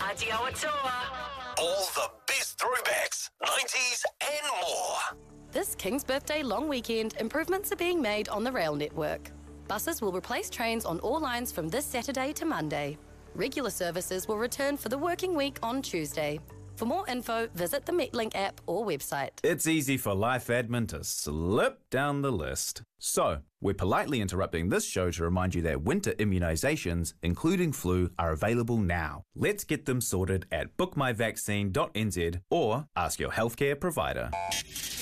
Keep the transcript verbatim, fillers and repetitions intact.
Ati Awatua. All the best throwbacks, nineties and more. This King's Birthday long weekend, improvements are being made on the rail network. Buses will replace trains on all lines from this Saturday to Monday. Regular services will return for the working week on Tuesday. For more info, visit the Metlink app or website. It's easy for life admin to slip down the list. So, we're politely interrupting this show to remind you that winter immunisations, including flu, are available now. Let's get them sorted at book my vaccine dot n z or ask your healthcare provider.